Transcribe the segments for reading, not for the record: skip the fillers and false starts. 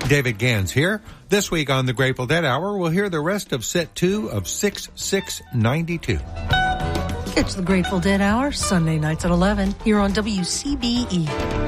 David Gans here. This week on the Grateful Dead Hour, we'll hear the rest of set 2 of 6692. Catch the Grateful Dead Hour Sunday nights at 11 here on WCBE.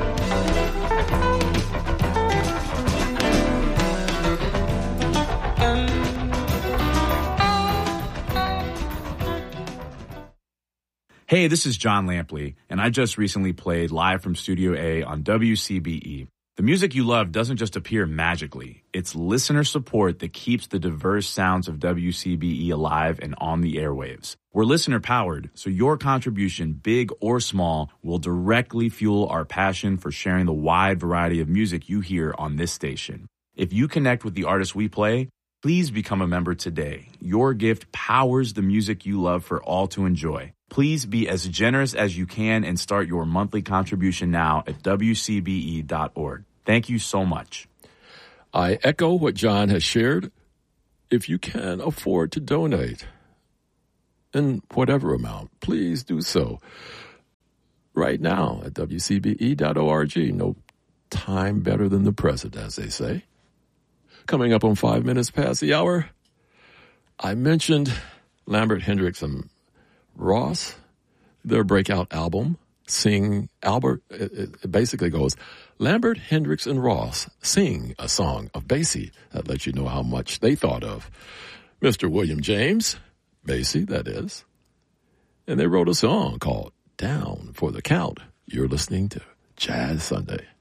Hey, this is John Lampley, and I just recently played live from Studio A on WCBE. The music you love doesn't just appear magically. It's listener support that keeps the diverse sounds of WCBE alive and on the airwaves. We're listener-powered, so your contribution, big or small, will directly fuel our passion for sharing the wide variety of music you hear on this station. If you connect with the artists we play, please become a member today. Your gift powers the music you love for all to enjoy. Please be as generous as you can and start your monthly contribution now at WCBE.org. Thank you so much. I echo what John has shared. If you can afford to donate, in whatever amount, please do so. Right now at WCBE.org. No time better than the present, as they say. Coming up on 5 minutes past the hour, I mentioned Lambert Hendricks and Ross, their breakout album, Sing. Albert, it basically goes, Lambert, Hendricks, and Ross sing a song of Basie. That lets you know how much they thought of Mr. William James, Basie, that is. And they wrote a song called Down for the Count. You're listening to Jazz Sunday.